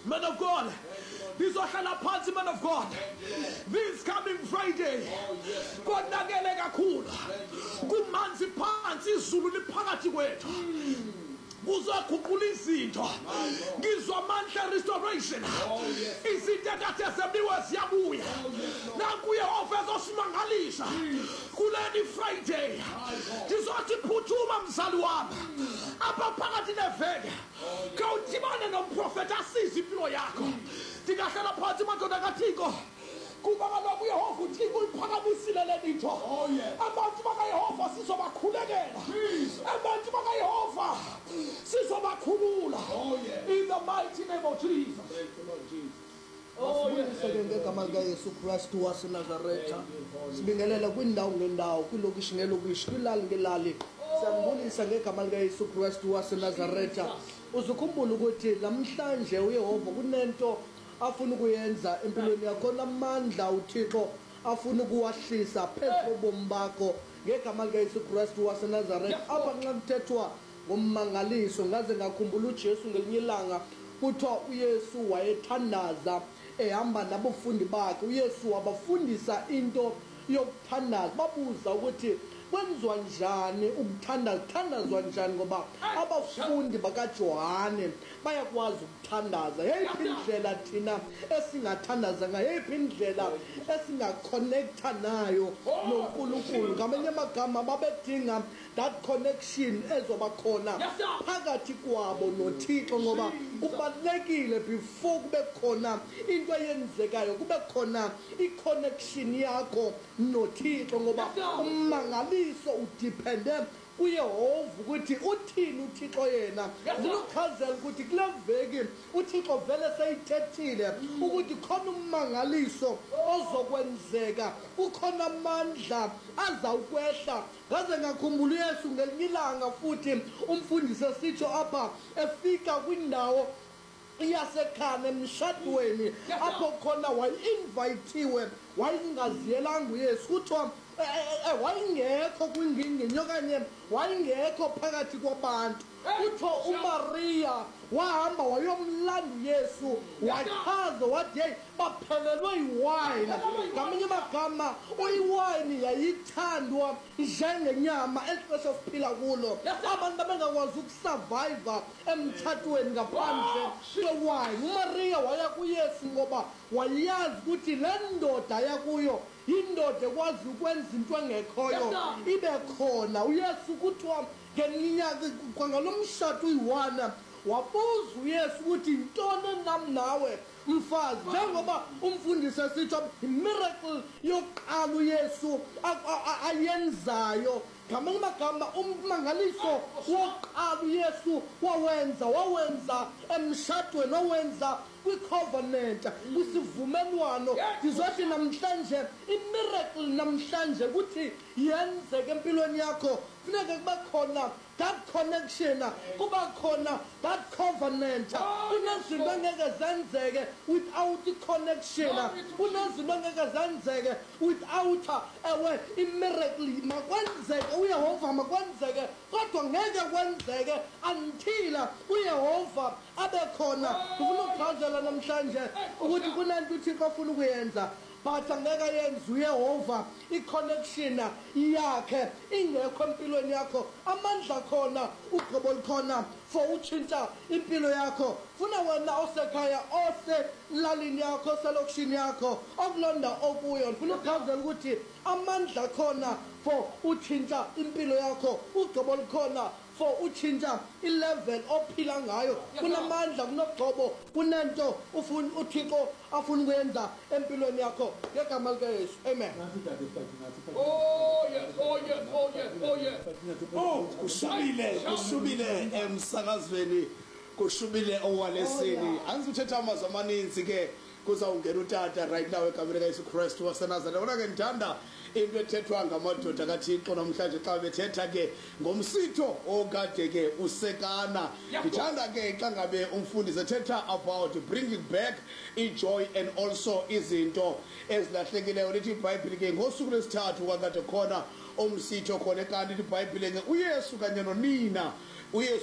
Man of God, bizohlala phansi, man of God, this coming Friday. Konakele kakhulu, kumanzi phansi, izulu liphakathi kwethu. Kuzoguqula izinto, ngizwa amandla restoration. Izinto ekade zebiwe ziyabuya. Nanku uYehova ezosimangalisha kuleni Friday. Ndizothi phuthuma mzali wami apha phakathi neveke, khawudibane nomprofeti asize impilo yakho. Ndingahlala phansi madoda kaThixo, kuba kaloku uYehova uThixo uyiphakamisile le nto. Abantu bakaYehova sizobakhulekela, abantu bakaYehova sizobakhulula. In the mighty name of Jesus. Ngegama likaYesu Kristu waseNazaretha, sibingelela kwindawo ngendawo, kwilokishi ngelokishi, kwilali ngelali. Siyambulisa ngegama likaYesu Kristu waseNazaretha. Uzukhumbula ukuthi namhlanje uYehova kunento afuna ukuyenza empilweni yakho, namandla uThixo afuna ukuwahlisa phezu kobomi bakho ngegama likaYesu Kristu waseNazaretha. Apha nxa kuthethwa ngommangaliso, ngaze ngakhumbula uJesu ngelinye ilanga kuthiwa uYesu wayethandaza ehamba nabafundi bakhe. uYesu wabafundisa into yokuthandaza, babuza ukuthi kwenziwa njani ukuthandaza, kuthandazwa njani, ngoba abafundi bakaJohane bayakwazi ukuthandaza. Yeyiphi indlela thina esingathandaza ngayo, yeyiphi indlela esingaconnecta nayo noNkulunkulu? Ngamanye amagama babedinga that connection ezoba khona phakathi kwabo noThixo, ngoba kubalulekile before kube khona into eyenzekayo kube khona i-connection yakho noThixo, ngoba ummangaliso udepende uYehova ukuthi uthini uThixo yena. Ngikuchazela ukuthi kule veki uThixo vele seyithethile ukuthi khona ummangaliso ozokwenzeka, ukhona amandla azawukwehla. Ngaze ngakhumbula uYesu ngelinye ilanga futhi umfundisi esitsho apha efika kwindawo iyasekhana emshadweni apho khona wayi-invayithiwe, wayengaziyelanga uYesu, kuthiwa wayengekho kwingingini okanye wayengekho phakathi kwabantu. Kuthiwa uMariya wahamba wayomlanda uYesu, wachaza wathi hey, baphelelwe iwayini. Ngamanye amagama iwayini yayithandwa njengenyama exesha siphila kulo. Abantu abangakwazi ukusurvive emtshatweni ngaphandle kwewayini. uMariya waya kuYesu ngoba wayazi ukuthi le ndoda yakuyo indoda ekwazi ukwenza into engekhoyo ibe khona. uYesu kuthiwa ngeminyaka kwangalo mshado uyi-1 wabuza uYesu ukuthi intoni nami nawe mfazi, njengoba umfundisi esitsho imiracle yokuqala uYesu ayenzayo. Ngamanye amagama ummangaliso wokuqala uYesu wawenza emshadweni, wawenza kwi-covenant, kwisivumelwano. Ndizothi namhlanje imiracle namhlanje ukuthi yenzeke empilweni yakho funeka kube khona that connection, kuba khona that covenant. Kunezinto engeke zenzeke without i-connection, kunezinto engeke zenzeke without imiracle. Makwenzeke uYehova, makwenzeke, kodwa ngeke kwenzeke until uYehova abe khona. Ufuna ukuchazela namhlanje ukuthi kunento uThixo afuna ukuyenza, but angeke yenze uYehova i-connection yakhe ingekho empilweni yakho. Amandla khona, ugqobo likhona for utshintsha impilo yakho. Funa wena osekhaya, oselalini yakho, oselokishini yakho, okulonda okuyo, funa ukuchazela ukuthi amandla khona for utshintsha impilo yakho, ugqobo likhona for utshintsha ilevel ophila ngayo. Kunamandla, kunogqobo, kunento ufuna uThixo afuna ukuyenza empilweni yakho ngegama likaYesu. Amen. Oh yes, oh yes, oh yes, oh yes. Oh, kushubile emsakazweni, kushubile owalesini. Angizuthetha amazwi amaninzi ke kuzawungena utata right now egameni likaYesu Kristu waseNazaretha. Kodwa ke ndithanda into ethethwa ngamadoda kaThixo namhlanje xa bethetha ke ngomsitho okade ke usekana. Ndithanda ke xa ngabe umfundisi ethetha about bringing back i-joy and also izinto ezilahlekileyo. Lithi iBhayibhile ke ngosuku lwesithathu kwakade khona umsitho khona, kanti iBhayibhile ke uYesu kanye nonina uYesu